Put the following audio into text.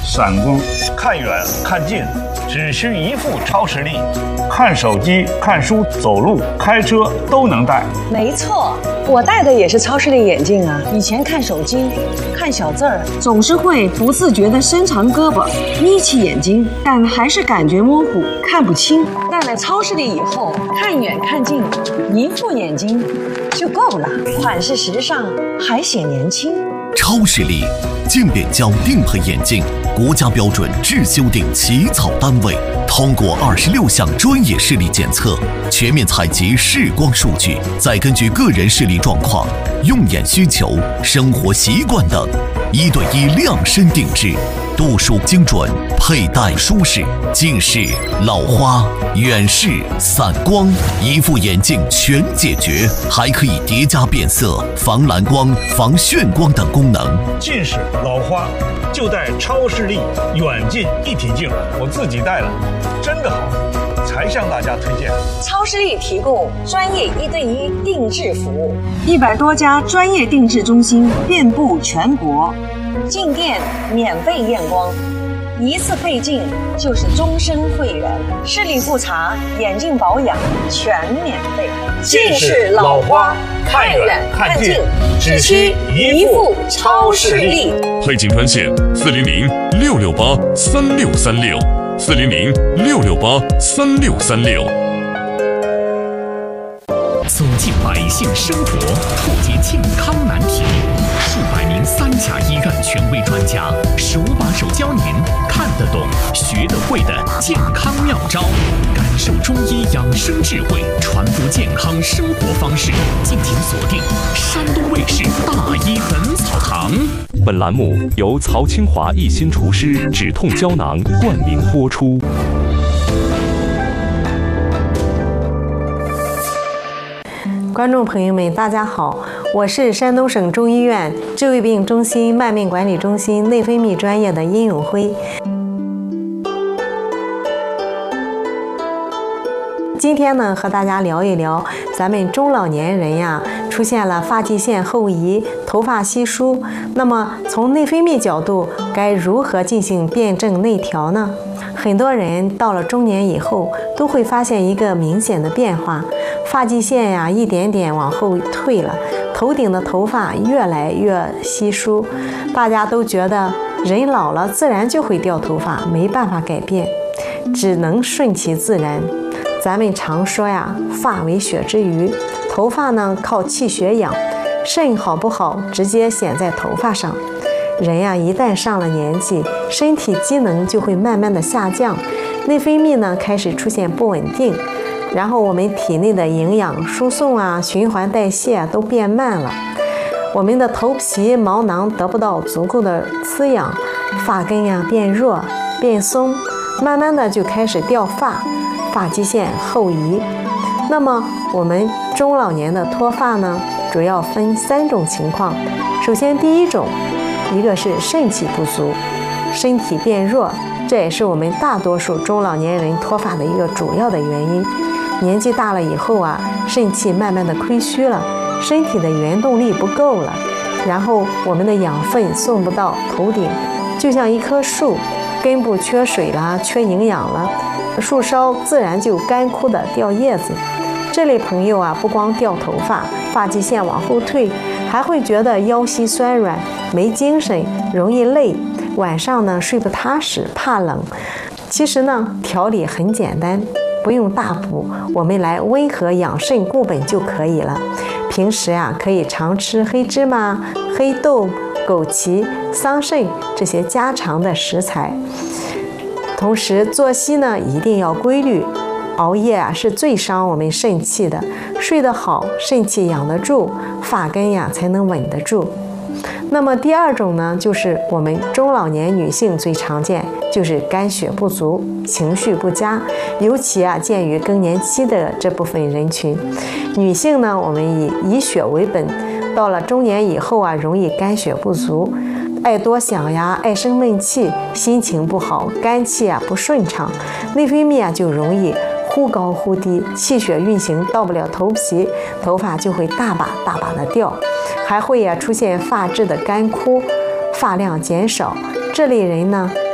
散光，看远看近，只需一副超视力，看手机、看书、走路、开车都能戴。 没错，我戴的也是超视力眼镜啊。以前看手机、看小字儿，总是会不自觉地伸长胳膊，眯起眼睛，但还是感觉模糊，看不清。戴了超视力以后，看远看近，一副眼睛就够了，款式时尚，还显年轻。 超视力镜点胶定配眼镜，国家标准制修订起草单位，通过26项专业视力检测，全面采集视光数据，再根据个人视力状况、用眼需求、生活习惯等，1对1量身定制，度数精准，佩戴舒适，近视、老花、远视、散光，一副眼镜全解决，还可以叠加变色、防蓝光、防眩光等功能。 近视、老花就戴超视力远近一体镜，我自己戴了，真的好，才向大家推荐。 超视力提供专业1对1定制服务，100多家专业定制中心遍布全国，进店免费验光，一次配镜就是终身会员，视力复查、眼镜保养全免费。 近视、老花看远看近，只需一副超视力。 配镜专线400-668-3636，400-668-3636。 走进百姓生活，破解健康难题，数百名3甲医院权威专家手把手教您看得懂、学得会的健康妙招，感受中医养生智慧，传播健康生活方式。敬请锁定山东卫视大医本草堂。 本栏目由曹清华一心厨师止痛胶囊冠名播出。 观众朋友们，大家好，我是山东省中医院治胃病中心慢病管理中心内分泌专业的殷永辉。今天呢，和大家聊一聊咱们中老年人呀，出现了发际线后移、头发稀疏。那么从内分泌角度，该如何进行辩证内调呢？很多人到了中年以后，都会发现一个明显的变化，发际线呀一点点往后退了，头顶的头发越来越稀疏。大家都觉得人老了自然就会掉头发，没办法改变，只能顺其自然。咱们常说呀，发为血之余，头发呢靠气血养，肾好不好直接显在头发上。人呀一旦上了年纪，身体机能就会慢慢的下降，内分泌呢开始出现不稳定，然后我们体内的营养输送啊、循环代谢啊都变慢了，我们的头皮毛囊得不到足够的滋养，发根呀变弱变松，慢慢的就开始掉发，发际线后移。那么我们中老年的脱发呢，主要分3种情况。首先第一种，一个是肾气不足，身体变弱，这也是我们大多数中老年人脱发的一个主要的原因。年纪大了以后啊，肾气慢慢的亏虚了，身体的原动力不够了，然后我们的养分送不到头顶，就像一棵树根部缺水了、缺营养了，树梢自然就干枯的掉叶子。这类朋友啊，不光掉头发、发际线往后退，还会觉得腰膝酸软、没精神、容易累，晚上呢睡不踏实、怕冷。其实呢，调理很简单，不用大补，我们来温和养肾固本就可以了。平时啊，可以常吃黑芝麻、黑豆、枸杞、桑葚这些家常的食材。同时作息呢一定要规律，熬夜啊是最伤我们肾气的，睡得好，肾气养得住，发根呀才能稳得住。那么第二种呢，就是我们中老年女性最常见，就是肝血不足、情绪不佳，尤其啊见于更年期的这部分人群。女性呢，我们以血为本，到了中年以后啊，容易肝血不足，爱多想呀，爱生闷气，心情不好，肝气啊不顺畅，内分泌啊就容易忽高忽低，气血运行到不了头皮，头发就会大把大把的掉，还会出现发质的干枯，发量减少。这类人呢，